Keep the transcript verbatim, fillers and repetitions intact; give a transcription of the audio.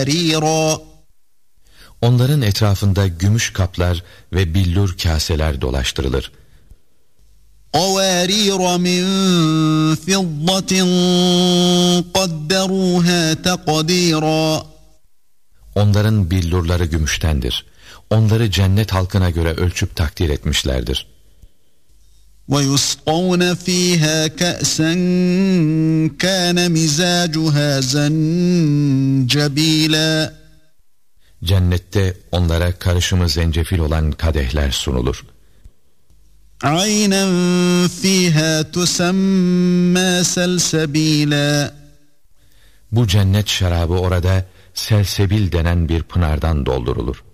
قواريرا. Onların etrafında gümüş kaplar ve billur kaseler dolaştırılır. قوارير من فضة قدروها تقديرا. Onların billurları gümüştendir. Onları cennet halkına göre ölçüp takdir etmişlerdir. وَيُسْقَوْنَ فِيهَا كَأْسًا كَانَ مِزَاجُهَا زَنْجَبِيلًا. Cennette onlara karışımı zencefil olan kadehler sunulur. عَيْنًا فِيهَا تُسَمَّى سَلْسَبِيلًا. Bu cennet şarabı orada selsebil denen bir pınardan doldurulur.